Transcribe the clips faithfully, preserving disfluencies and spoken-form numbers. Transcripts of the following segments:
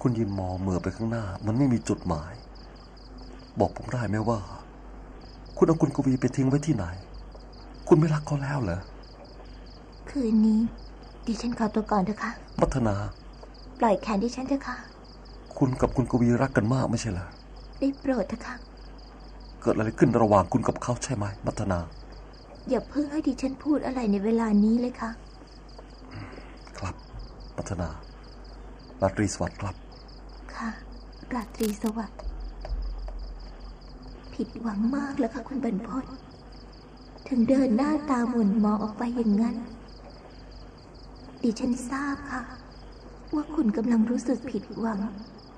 คุณยืนมองเหม่อไปข้างหน้ามันไม่มีจุดหมายบอกผมได้ไหมว่าคุณเอาคุณกวีไปทิ้งไว้ที่ไหนคุณไม่รักเขาแล้วเหรอคืนนี้ดิฉันขอตัวก่อนเถอะค่ะมัทนาปล่อยแขนดิฉันเถอะค่ะคุณกับคุณกวีรักกันมากไม่ใช่เหรอได้โปรดเถอะค่ะเกิดอะไรขึ้นระหว่างคุณกับเขาใช่ไหมมัทนาอย่าเพิ่งให้ดิฉันพูดอะไรในเวลานี้เลยค่ะครับมัทนาราตรีสวัสดิ์ครับค่ะราตรีสวัสดิ์ผิดหวังมากแล้วค่ะคุณบรรพตถึงเดินหน้าตาหม่นมองออกไปอย่างนั้นดิฉันทราบค่ะว่าคุณกำลังรู้สึกผิดหวัง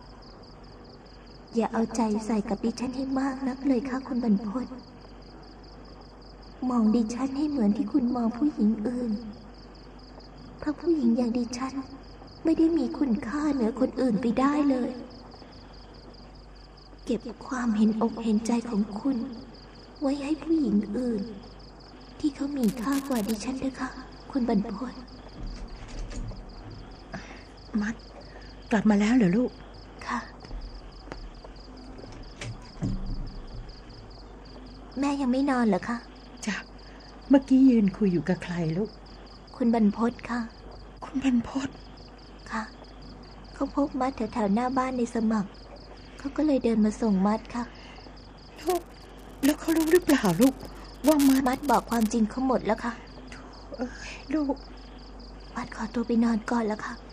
อย่าเอาใจใส่กับดิฉันให้มากนักเลยค่ะคุณบรรพตมองดิฉันให้เหมือนที่คุณมองผู้หญิงอื่นเพราะผู้หญิงอย่างดิฉันไม่ได้มีคุณค่าเหนือคนอื่นไปได้เลยเก็บความเห็นอกเห็นใจของคุณไว้ให้ผู้หญิงอื่นที่เขามีค่ากว่าดิฉันเถอะค่ะคุณบรรพตมัดกลับมาแล้วเหรอลูกค่ะแม่ยังไม่นอนเหรอคะจ้ะเมื่อกี้ยืนคุยอยู่กับใครลูกคุณบรรพตค่ะคุณบรรพตค่ะเขาพบมัดแถวๆหน้าบ้านในสมัครเขาก็เลยเดินมาส่งมัดค่ะลูกแล้วเขารู้หรือเปล่าลูกว่ามัดมัดบอกความจริงเขาหมดแล้วค่ะเอ้ยลูกมัดขอตัวไปนอนก่อนแล้วค่ะ